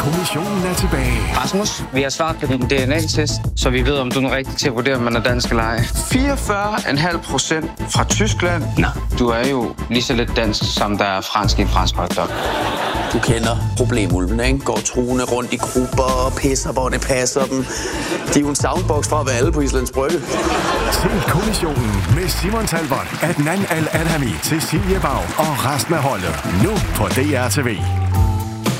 kommissionen er tilbage. Rasmus, vi har svaret på din DNA-test, så vi ved, om du er rigtig til at vurdere, om man er dansk eller ej. 44,5% fra Tyskland. Nå, du er jo lige så lidt dansk, som der er fransk i en fransk hotdog. Du kender problemulvene, ikke? Går truende rundt i grupper og pisser, hvor det passer dem. De er jo en soundbox fra at være alle på Islands Brygge. Se kommissionen med Simon Talbot, Adnan Al-Adhami, Cecilie Bag og resten af holdet. Nu på DR TV.